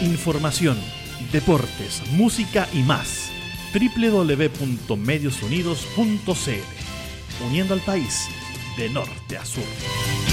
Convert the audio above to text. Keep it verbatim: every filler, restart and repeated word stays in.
Información, deportes, música y más. doble u doble u doble u punto medios unidos punto c l. Uniendo al país de norte a sur.